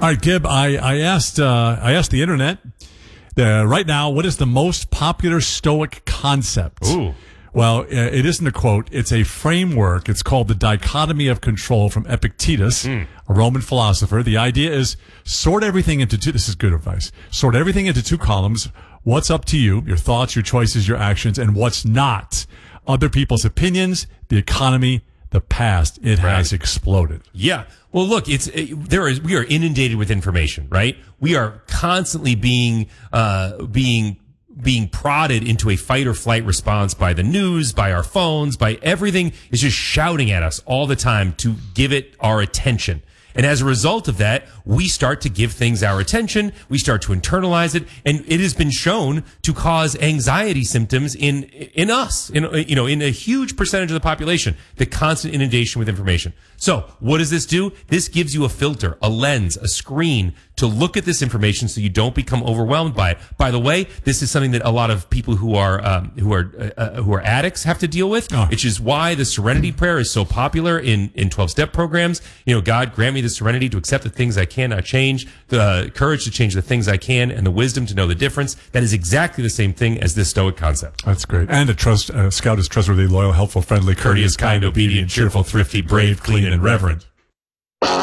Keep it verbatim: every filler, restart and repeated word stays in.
All right, Gib, I, I asked uh, I asked the internet uh, right now, what is the most popular Stoic concept? Ooh. Well, uh, it isn't a quote. It's a framework. It's called the dichotomy of control from Epictetus, mm. a Roman philosopher. The idea is sort everything into two. This is good advice. Sort everything into two columns. What's up to you, your thoughts, your choices, your actions, and what's not. Other people's opinions, the economy, the past. It right. has exploded. Yeah. Well, look, it's it, there is we are inundated with information, right? We are constantly being uh being being prodded into a fight or flight response by the news, by our phones, by everything is just shouting at us all the time to give it our attention. And as a result of that, we start to give things our attention. We start to internalize it. And it has been shown to cause anxiety symptoms in, in us, in, you know, in a huge percentage of the population, the constant inundation with information. So what does this do? This gives you a filter, a lens, a screen to look at this information so you don't become overwhelmed by it. By the way, this is something that a lot of people who are, um, who are, uh, who are addicts have to deal with, oh. which is why the Serenity Prayer is so popular in, in twelve-step programs. You know, God, grant me the serenity to accept the things I cannot change, the courage to change the things I can, and the wisdom to know the difference. That is exactly the same thing as this Stoic concept. That's great. And a trust, uh, Scout is trustworthy, loyal, helpful, friendly, courteous, kind, obedient, cheerful, thrifty, brave, clean, and reverent.